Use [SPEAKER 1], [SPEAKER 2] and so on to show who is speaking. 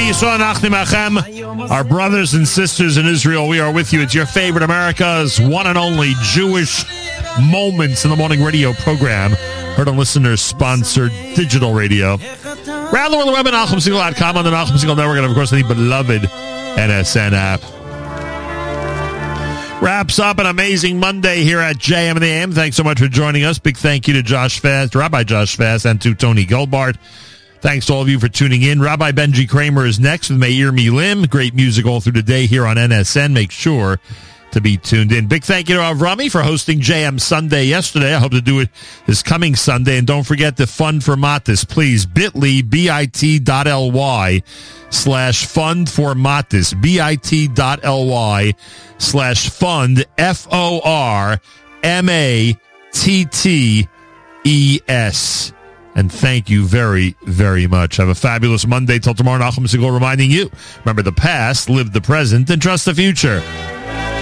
[SPEAKER 1] Yisrael Nachni Machem, our brothers and sisters in Israel, we are with you. It's your favorite America's one and only Jewish Moments in the Morning radio program, heard on listeners-sponsored digital radio. Around the world, the web at NachumSegal.com, on the Nachum Segal Network, and of course, the beloved NSN app. Wraps up an amazing Monday here at JM and the AM. Thanks so much for joining us. Big thank you to Josh Fast, Rabbi Josh Fast, and to Tony Goldbart. Thanks to all of you for tuning in. Rabbi Benji Kramer is next with Meir Milim. Great music all through the day here on NSN. Make sure to be tuned in. Big thank you to Avrami for hosting JM Sunday yesterday. I hope to do it this coming Sunday. And don't forget to fund for Matis, please. bit.ly, bit.ly/fund for Matis, bit.ly/fund, FORMATTES. And thank you very, very much. Have a fabulous Monday. Till tomorrow, Nachum Segal reminding you, remember the past, live the present, and trust the future.